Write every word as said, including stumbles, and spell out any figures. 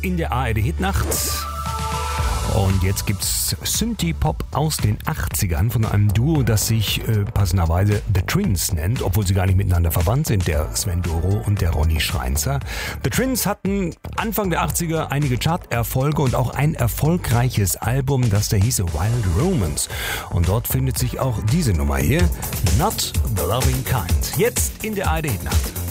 in der A R D-Hitnacht. Und jetzt gibt's Synthie-Pop aus den achtzigern von einem Duo, das sich äh, passenderweise The Twins nennt, obwohl sie gar nicht miteinander verwandt sind, der Sven Doro und der Ronny Schreinzer. The Twins hatten Anfang der achtziger einige Charterfolge und auch ein erfolgreiches Album, das da hieß Wild Romance. Und dort findet sich auch diese Nummer hier, Not the Loving Kind. Jetzt in der A R D-Hitnacht.